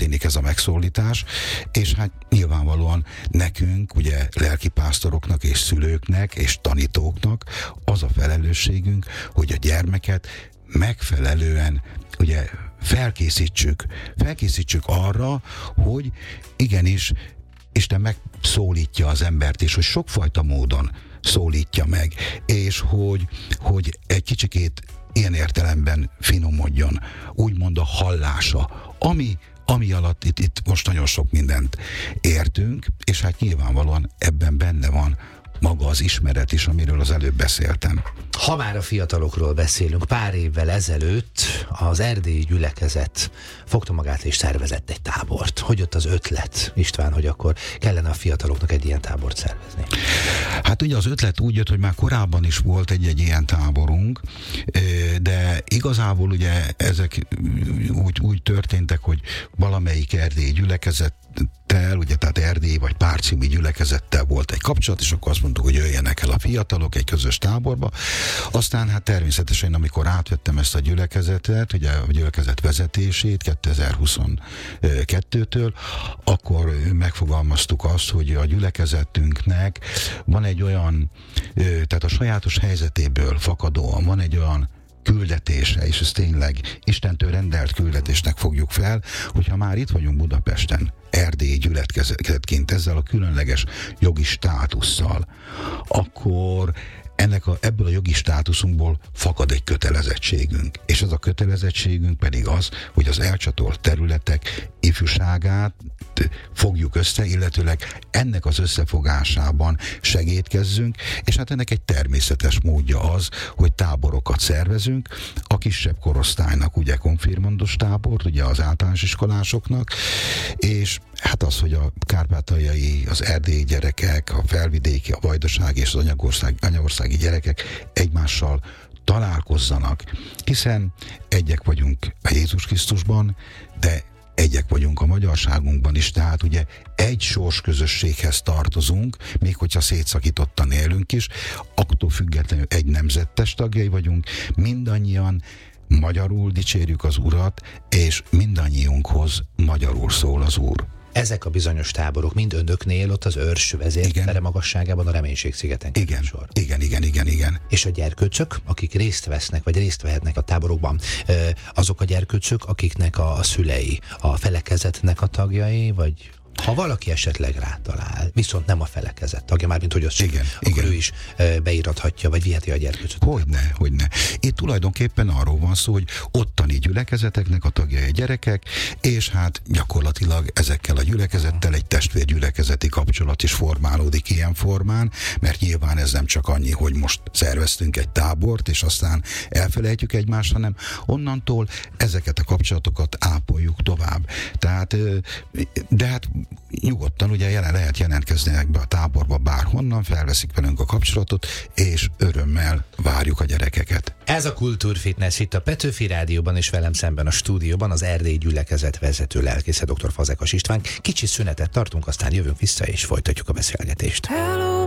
történik ez a megszólítás, és hát nyilvánvalóan nekünk, ugye lelkipásztoroknak és szülőknek és tanítóknak az a felelősségünk, hogy a gyermeket megfelelően ugye felkészítsük arra, hogy igenis Isten megszólítja az embert, és hogy sokfajta módon szólítja meg, és hogy egy kicsikét ilyen értelemben finomodjon, úgymond a hallása, ami alatt itt most nagyon sok mindent értünk, és hát nyilvánvalóan ebben benne van maga az ismeret is, amiről az előbb beszéltem. Ha már a fiatalokról beszélünk, pár évvel ezelőtt az erdélyi gyülekezet fogta magát és szervezett egy tábort. Hogy jött az ötlet, István, hogy akkor kellene a fiataloknak egy ilyen tábort szervezni? Hát ugye az ötlet úgy jött, hogy már korábban is volt egy ilyen táborunk, de igazából ugye ezek úgy történtek, hogy valamelyik erdélyi gyülekezettel, ugye tehát Erdély vagy Párcimi gyülekezettel volt egy kapcsolat, és akkor azt mondtuk, hogy jöjjenek el a fiatalok egy közös táborba. Aztán hát természetesen, amikor átvettem ezt a gyülekezetet, ugye a gyülekezet vezetését 2022-től, akkor megfogalmaztuk azt, hogy a gyülekezetünknek van egy olyan, tehát a sajátos helyzetéből fakadóan van egy olyan küldetése, és ez tényleg Istentől rendelt küldetésnek fogjuk fel, hogyha már itt vagyunk Budapesten, Erdély gyülekezetként ezzel a különleges jogi státusszal, akkor ebből a jogi státuszunkból fakad egy kötelezettségünk. És ez a kötelezettségünk pedig az, hogy az elcsatolt területek ifjúságát fogjuk össze, illetőleg ennek az összefogásában segítkezzünk, és hát ennek egy természetes módja az, hogy táborokat szervezünk, a kisebb korosztálynak ugye konfirmandos tábort, ugye az általános iskolásoknak, és hát az, hogy a kárpátaljai, az erdélyi gyerekek, a felvidéki, a vajdasági és az anyaországi gyerekek egymással találkozzanak, hiszen egyek vagyunk a Jézus Krisztusban, de egyek vagyunk a magyarságunkban is, tehát ugye egy sorsközösséghez tartozunk, még hogyha szétszakítottan élünk is, attól függetlenül egy nemzettes tagjai vagyunk, mindannyian magyarul dicsérjük az Urat, és mindannyiunkhoz magyarul szól az Úr. Ezek a bizonyos táborok mind önöknél, ott az Őrs vezértere magasságában, a Reménység-szigeten kerül sor. Igen. És a gyerkőcök, akik részt vesznek, vagy részt vehetnek a táborokban, azok a gyerkőcök, akiknek a szülei a felekezetnek a tagjai, vagy ha valaki esetleg rátalál, viszont nem a felekezet tagja, mármint hogy az akkor ő is beírathatja, vagy viheti a gyerkőcöt. Hogyne. Itt tulajdonképpen arról van szó, hogy ottani gyülekezeteknek a tagjai gyerekek, és hát gyakorlatilag ezekkel a gyülekezettel egy testvérgyülekezeti kapcsolat is formálódik ilyen formán, mert nyilván ez nem csak annyi, hogy most szerveztünk egy tábort, és aztán elfelejtjük egymást, hanem onnantól ezeket a kapcsolatokat ápoljuk tovább. Tehát, de hát nyugodtan ugye lehet jelentkezni ebbe a táborba bárhonnan, felveszik velünk a kapcsolatot, és örömmel várjuk a gyerekeket. Ez a Kultúrfitness itt a Petőfi Rádióban, és velem szemben a stúdióban az Erdélyi gyülekezet vezető lelkésze, dr. Fazekas István. Kicsi szünetet tartunk, aztán jövünk vissza, és folytatjuk a beszélgetést. Hello.